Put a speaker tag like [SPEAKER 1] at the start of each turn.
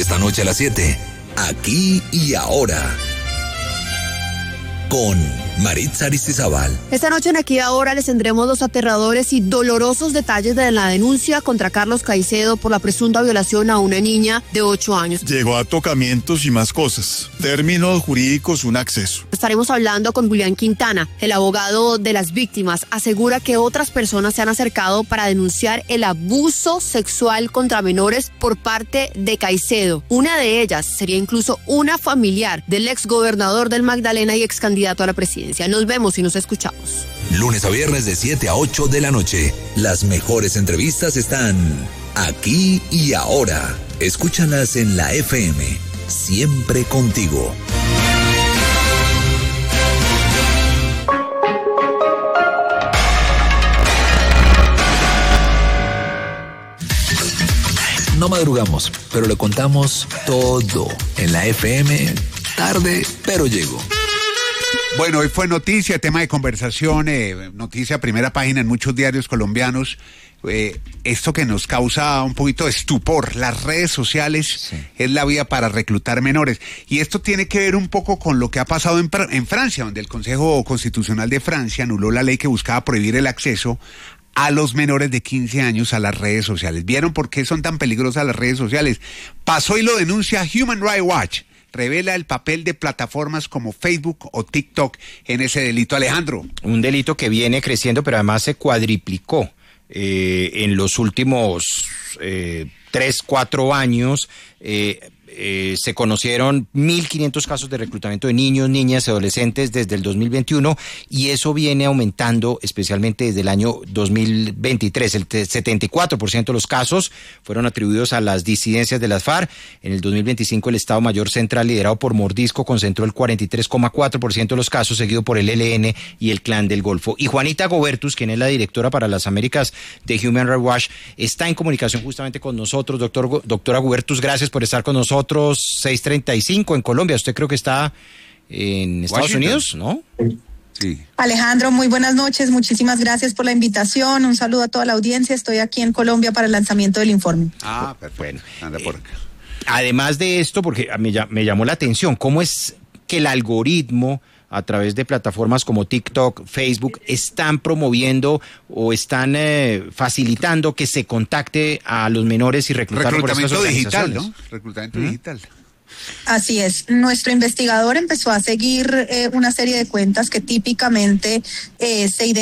[SPEAKER 1] Esta noche a las 7, Aquí y Ahora, con Maritza Aristizábal.
[SPEAKER 2] Esta noche en Aquí y Ahora les tendremos los aterradores y dolorosos detalles de la denuncia contra Carlos Caicedo por la presunta violación a una niña de 8 años.
[SPEAKER 3] Llegó a tocamientos y más cosas. Términos jurídicos, un acceso.
[SPEAKER 2] Estaremos hablando con Julián Quintana, el abogado de las víctimas. Asegura que otras personas se han acercado para denunciar el abuso sexual contra menores por parte de Caicedo. Una de ellas sería incluso una familiar del exgobernador del Magdalena y excandidato a la presidencia. Nos vemos y nos escuchamos.
[SPEAKER 1] Lunes a viernes de 7 a 8 de la noche. Las mejores entrevistas están Aquí y Ahora. Escúchalas en la FM. Siempre contigo. No madrugamos, pero le contamos todo en la FM. Tarde, pero llegó.
[SPEAKER 4] Bueno, hoy fue noticia, tema de conversación, noticia primera página en muchos diarios colombianos. Esto que nos causa un poquito de estupor, las redes sociales, sí, es la vía para reclutar menores. Y esto tiene que ver un poco con lo que ha pasado en Francia, donde el Consejo Constitucional de Francia anuló la ley que buscaba prohibir el acceso a los menores de 15 años a las redes sociales. ¿Vieron por qué son tan peligrosas las redes sociales? Pasó y lo denuncia Human Rights Watch. Revela el papel de plataformas como Facebook o TikTok en ese delito. Alejandro.
[SPEAKER 5] Un delito que viene creciendo, pero además se cuadriplicó en los últimos 3-4 años. Se conocieron 1.500 casos de reclutamiento de niños, niñas y adolescentes desde el 2021 y eso viene aumentando especialmente desde el año 2023. El 74% de los casos fueron atribuidos a las disidencias de las FARC. En el 2025 el Estado Mayor Central liderado por Mordisco concentró el 43,4% de los casos, seguido por el ELN y el Clan del Golfo. Y Juanita Gobertus, quien es la directora para las Américas de Human Rights Watch, está en comunicación justamente con nosotros. Doctora Gobertus, gracias por estar con nosotros. 6:35 en Colombia. Usted creo que está en Estados Unidos, ¿no?
[SPEAKER 6] Sí. Alejandro, muy buenas noches. Muchísimas gracias por la invitación. Un saludo a toda la audiencia. Estoy aquí en Colombia para el lanzamiento del informe.
[SPEAKER 4] Ah, perfecto. Bueno, anda por acá.
[SPEAKER 5] Además de esto, porque me llamó la atención, ¿cómo es que el algoritmo a través de plataformas como TikTok, Facebook, están promoviendo o están facilitando que se contacte a los menores y reclutarlos por estas organizaciones?
[SPEAKER 4] Digital, ¿no? Reclutamiento digital.
[SPEAKER 6] Así es. Nuestro investigador empezó a seguir una serie de cuentas que típicamente se identifican